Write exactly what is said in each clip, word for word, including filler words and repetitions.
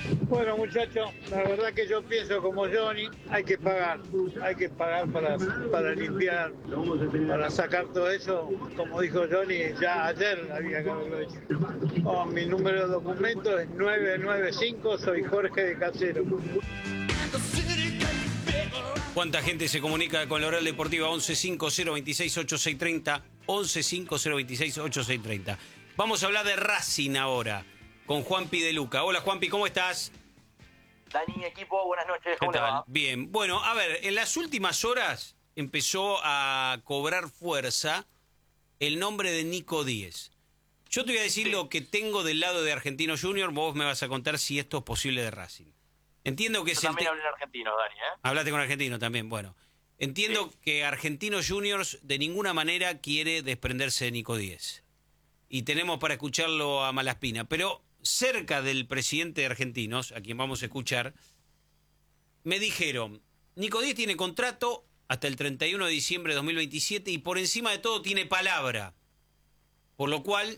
Bueno, muchachos, la verdad que yo pienso como Johnny, hay que pagar, hay que pagar para, para limpiar, para sacar todo eso, como dijo Johnny, ya ayer había que haberlo hecho. Oh, mi número de documento es nueve nueve cinco, soy Jorge de Casero. ¿Cuánta gente se comunica con la Oral Deportiva? once cinco cero veintiséis ochenta y seis treinta, once cinco cero veintiséis ochenta y seis treinta. Vamos a hablar de Racing ahora, con Juanpi de Luca. Hola Juanpi, ¿cómo estás? Dani, equipo, buenas noches, ¿cómo ¿Qué le tal? va? Bien, bueno, a ver, en las últimas horas empezó a cobrar fuerza el nombre de Nico Díez. Yo te voy a decir Sí. lo que tengo del lado de Argentino Junior, vos me vas a contar si esto es posible de Racing. Entiendo que Yo es el... también te- hablé en argentino, Dani, ¿eh? Hablaste con Argentino también, bueno. Entiendo Sí. que Argentinos Juniors de ninguna manera quiere desprenderse de Nico Díez. Y tenemos para escucharlo a Malaspina. Pero cerca del presidente de Argentinos, a quien vamos a escuchar, me dijeron, Nico Díez tiene contrato hasta el treinta y uno de diciembre de dos mil veintisiete y por encima de todo tiene palabra. Por lo cual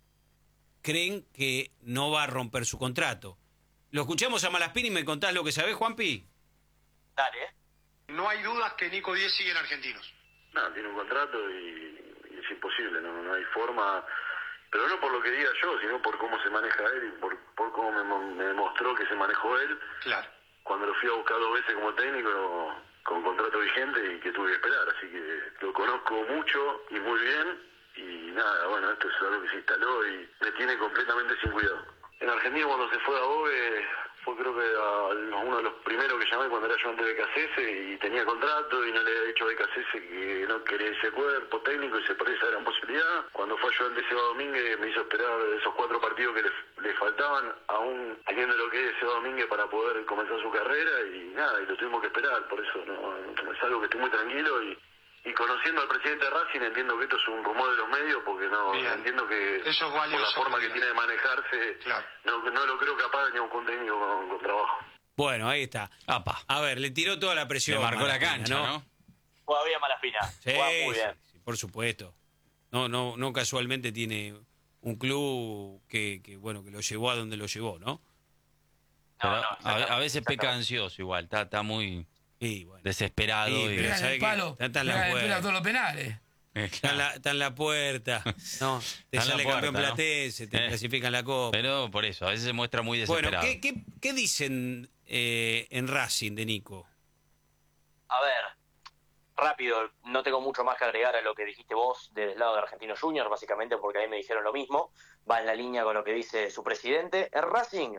creen que no va a romper su contrato. Lo escuchamos a Malaspina y me contás lo que sabés, Juanpi. Dale, ¿eh? No hay dudas que Nico Díez sigue en Argentinos. No, tiene un contrato y, y es imposible, no, no hay forma, pero no por lo que diga yo, sino por cómo se maneja él y por, por cómo me, mo- me demostró que se manejó él Claro. cuando lo fui a buscar dos veces como técnico con contrato vigente y que tuve que esperar, así que lo conozco mucho y muy bien y nada, bueno, esto es algo que se instaló y me tiene completamente sin cuidado. En Argentina cuando se fue a Bogue fue creo que a uno de los primeros que llamé cuando era yo antes de B K C S y tenía contrato y no le había dicho a B K C S que no quería ese cuerpo técnico y se perdía esa gran posibilidad. Cuando fue yo ante Seba Domínguez me hizo esperar esos cuatro partidos que le, le faltaban, aún teniendo lo que es Seba Domínguez para poder comenzar su carrera y nada, y lo tuvimos que esperar, por eso no, no es algo que estoy muy tranquilo y Y conociendo al presidente de Racing entiendo que esto es un rumor de los medios porque no Bien. entiendo que Eso es por valioso, la forma que Matías. tiene de manejarse Claro. no, no lo creo capaz ni a un contenido con, con trabajo. Bueno, ahí está. Apa. A ver, le tiró toda la Le presión. marcó la Malaspina, cancha, ¿no? Juega bien Malaspina, Sí, juega muy bien. sí, por supuesto. No, no, no casualmente tiene un club que, que, bueno, que lo llevó a donde lo llevó, ¿no? Pero No, no, a, exactamente, a veces peca exactamente. ansioso igual, está, está muy Y bueno. desesperado. Sí, y... pero Pega en ¿sabe el qué? palo, Está- está en la pega en el puerta. pelo a todos los penales. Eh, Está en, la, está en la puerta, no, te Está en la sale puerta, campeón ¿no? platense, te Eh. clasifican la Copa. Pero por eso, a veces se muestra muy Bueno, desesperado. ¿qué, qué, qué dicen eh, en Racing de Nico? A ver, rápido, no tengo mucho más que agregar a lo que dijiste vos desde el lado de Argentinos Juniors, básicamente porque a mí me dijeron lo mismo, va en la línea con lo que dice su presidente. En Racing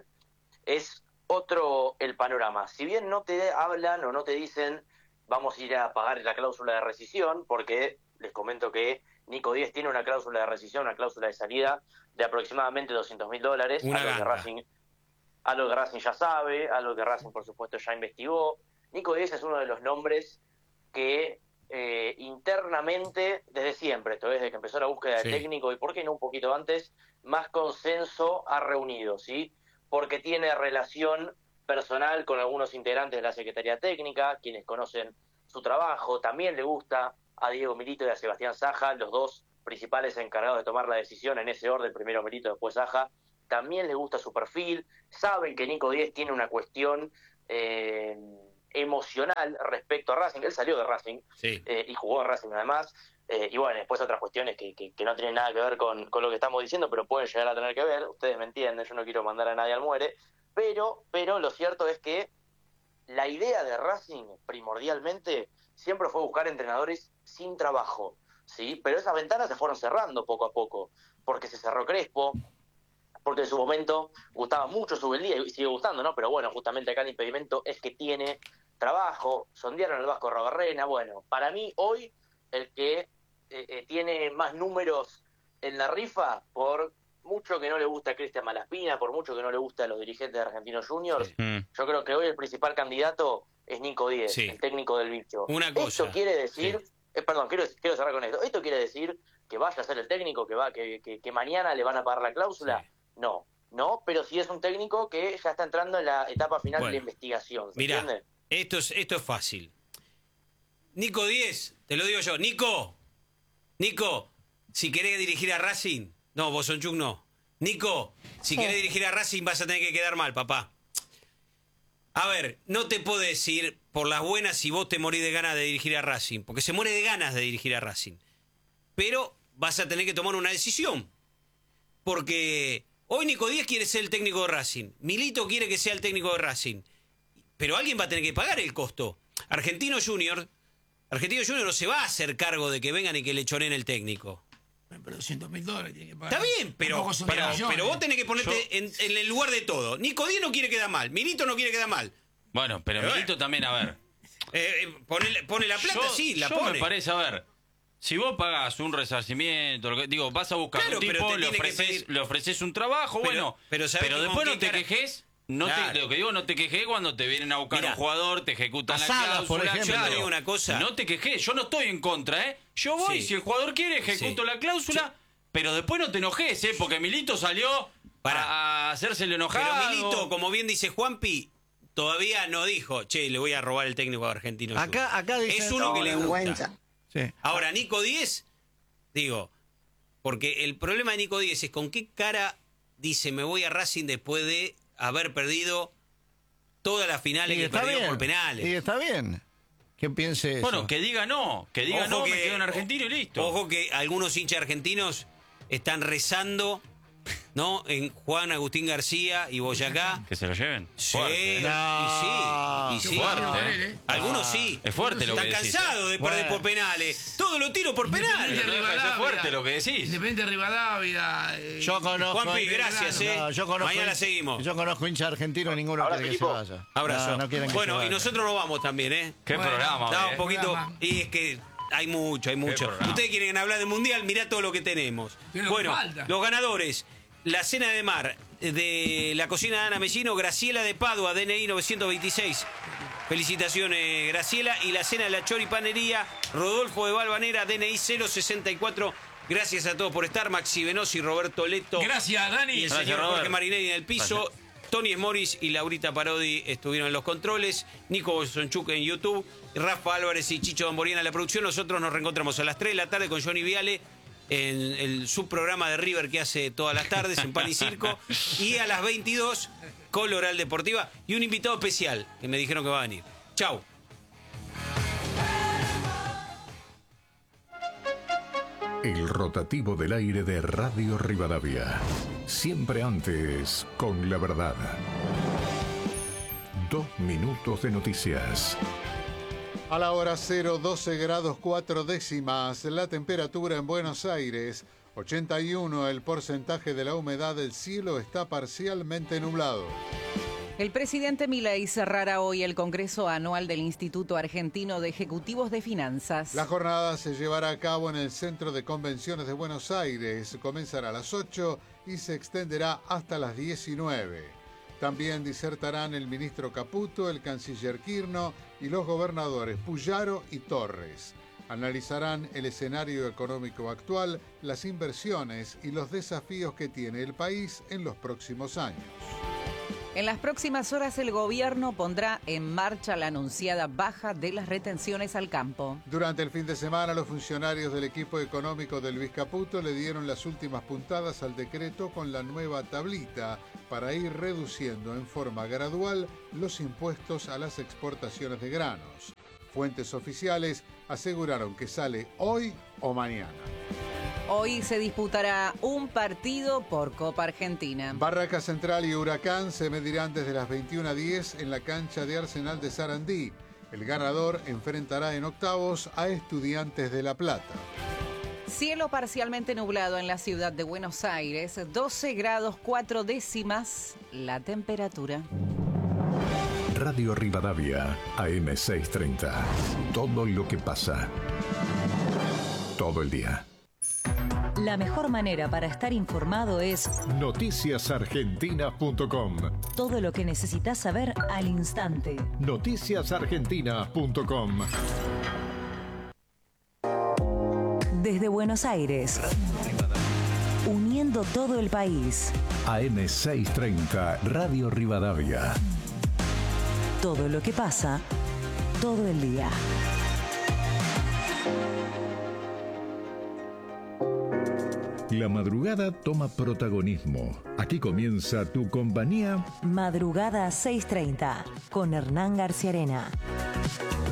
es otro el panorama. Si bien no te hablan o no te dicen vamos a ir a pagar la cláusula de rescisión, porque les comento que Nico Díez tiene una cláusula de rescisión, una cláusula de salida de aproximadamente doscientos mil dólares, Una algo que ganga. Racing, algo que Racing ya sabe, algo que Racing por supuesto ya investigó. Nico Díez es uno de los nombres que eh, internamente, desde siempre, esto desde que empezó la búsqueda Sí. del técnico y por qué no un poquito antes, más consenso ha reunido, ¿sí? Porque tiene relación personal con algunos integrantes de la Secretaría Técnica, quienes conocen su trabajo, también le gusta a Diego Milito y a Sebastián Saja, los dos principales encargados de tomar la decisión en ese orden, primero Milito, después Saja, también le gusta su perfil, saben que Nico Díez tiene una cuestión eh, emocional respecto a Racing, él salió de Racing Sí. eh, y jugó en Racing además, eh, y bueno, después otras cuestiones que, que, que no tienen nada que ver con, con lo que estamos diciendo, pero pueden llegar a tener que ver, ustedes me entienden, yo no quiero mandar a nadie al muere, pero, pero lo cierto es que la idea de Racing primordialmente siempre fue buscar entrenadores sin trabajo, ¿sí? Pero esas ventanas se fueron cerrando poco a poco, porque se cerró Crespo, porque en su momento gustaba mucho Subeldía y sigue gustando, ¿no? Pero bueno, justamente acá el impedimento es que tiene trabajo, sondearon al Vasco Rabarrena, bueno, para mí hoy el que eh, eh, tiene más números en la rifa, por mucho que no le gusta a Cristian Malaspina, por mucho que no le gusta a los dirigentes de Argentinos Juniors, Sí. Mm. yo creo que hoy el principal candidato es Nico Díez, Sí. el técnico del bicho. Una cosa, Esto quiere decir, sí. eh, perdón, quiero, quiero cerrar con esto, esto quiere decir que vaya a ser el técnico, que va, que, que, que mañana le van a pagar la cláusula. Sí. No, no, pero sí es un técnico que ya está entrando en la etapa final Bueno, de la investigación, ¿se Mirá, entiende? esto es, esto es fácil. Nico Díez, te lo digo yo. Nico, Nico, si querés dirigir a Racing, no, Bosonchuk no. Nico, si querés dirigir a Racing vas a tener que quedar mal, papá. A ver, no te puedo decir por las buenas si vos te morís de ganas de dirigir a Racing, porque se muere de ganas de dirigir a Racing. Pero vas a tener que tomar una decisión. Porque hoy Nico Díez quiere ser el técnico de Racing. Milito quiere que sea el técnico de Racing. Pero alguien va a tener que pagar el costo. Argentino Junior, Argentino Junior no se va a hacer cargo de que vengan y que le choren el técnico. Pero doscientos mil dólares tiene que pagar. Está bien, pero, pero, pero vos tenés que ponerte Yo- en, en el lugar de todo. Nico Díez no quiere quedar mal. Milito no quiere quedar mal. Bueno, pero Pero Milito también, a ver. Eh, eh, pone, pone la plata, yo, sí, la yo pone. me parece, a ver, si vos pagás un resarcimiento, lo que, digo, vas a buscar Claro, un pero tipo, te le tiene que ofreces, seguir- le ofreces un trabajo, Pero- bueno, pero ¿sabés que después con no qué te cara- quejes, no Claro. te, lo que digo, no te quejes cuando te vienen a buscar Mirá. un jugador, te ejecutan la Pasadas, cláusula. por ejemplo. claro. Yo te digo una cosa. No te quejes, yo no estoy en contra, ¿eh? Yo voy, Sí. si el jugador quiere, ejecuto Sí. la cláusula, pero después no te enojes, ¿eh? Porque Milito salió Pará. a hacerse el enojado. Pero Milito, como bien dice Juanpi, todavía no dijo, che, le voy a robar el técnico argentino. Acá- acá dicen- es uno No, que le vergüenza. gusta. Sí. Ahora, Nico Díez, digo, porque el problema de Nico Díez es con qué cara dice me voy a Racing después de haber perdido todas las finales Y que está perdió bien. por penales. Y está bien. Que piense eso. Bueno, que diga no, que diga Ojo no, que- me quedo en Argentina y listo. Ojo que algunos hinchas argentinos están rezando, ¿no? En Juan Agustín García y Boyacá. Que se lo lleven. Sí, Fuerte, ¿eh? No. y sí, y sí. Fuerte, ¿eh? Algunos sí. Es fuerte lo que Están decís. cansados de perder Bueno. por penales. Todo lo tiro por penales. Pero no deja de ser fuerte lo que decís. Independiente Rivadavia. eh, Yo conozco. Juanpi, gracias, ¿eh? No, yo conozco Mañana hinchas- seguimos. Yo conozco hinchas argentinos, ninguno Abrazo, quiere que equipo. se vaya. Abrazo. No, no quieren que bueno, se y vaya. nosotros nos vamos también, ¿eh? Qué Bueno, programa, Da hoy, un ¿eh? poquito. Programa. Y es que hay mucho, hay mucho. programa. Ustedes quieren hablar del mundial, mirá todo lo que tenemos. Pero lo que Bueno, falta. los ganadores. La cena de mar de la cocina de Ana Mellino, Graciela de Padua, D N I novecientos veintiséis. Felicitaciones, Graciela. Y la cena de la Choripanería, Rodolfo de Valvanera, D N I cero sesenta y cuatro. Gracias a todos por estar. Maxi Venosi, Roberto Leto. Gracias, Dani. Y el Gracias, señor Robert. Jorge Marinelli en el piso. Tony Smoris y Laurita Parodi estuvieron en los controles. Nico Bolsonchuk en YouTube. Rafa Álvarez y Chicho Damboriana en la producción. Nosotros nos reencontramos a las tres de la tarde con Johnny Viale en el subprograma de River que hace todas las tardes en Pan y Circo. Y a las veintidós, Coloral Deportiva. Y un invitado especial que me dijeron que va a venir. Chau. El rotativo del aire de Radio Rivadavia. Siempre antes, con la verdad. Dos minutos de noticias. A la hora cero, doce grados cuatro décimas, la temperatura en Buenos Aires, ochenta y uno el porcentaje de la humedad del cielo está parcialmente nublado. El presidente Milei cerrará hoy el Congreso Anual del Instituto Argentino de Ejecutivos de Finanzas. La jornada se llevará a cabo en el Centro de Convenciones de Buenos Aires, comenzará a las ocho y se extenderá hasta las diecinueve. También disertarán el ministro Caputo, el canciller Quirno y los gobernadores Puyaro y Torres. Analizarán el escenario económico actual, las inversiones y los desafíos que tiene el país en los próximos años. En las próximas horas el gobierno pondrá en marcha la anunciada baja de las retenciones al campo. Durante el fin de semana, los funcionarios del equipo económico de Luis Caputo le dieron las últimas puntadas al decreto con la nueva tablita para ir reduciendo en forma gradual los impuestos a las exportaciones de granos. Fuentes oficiales aseguraron que sale hoy o mañana. Hoy se disputará un partido por Copa Argentina. Barraca Central y Huracán se medirán desde las veintiuna a diez en la cancha de Arsenal de Sarandí. El ganador enfrentará en octavos a Estudiantes de La Plata. Cielo parcialmente nublado en la ciudad de Buenos Aires, doce grados cuatro décimas la temperatura. Radio Rivadavia, A M seiscientos treinta. Todo lo que pasa. Todo el día. La mejor manera para estar informado es noticias argentinas punto com. todo lo que necesitas saber al instante. noticias argentinas punto com. Desde Buenos Aires, uniendo todo el país. A M seiscientos treinta, Radio Rivadavia. Todo lo que pasa, todo el día. La madrugada toma protagonismo. Aquí comienza tu compañía. Madrugada seiscientos treinta con Hernán García Arena.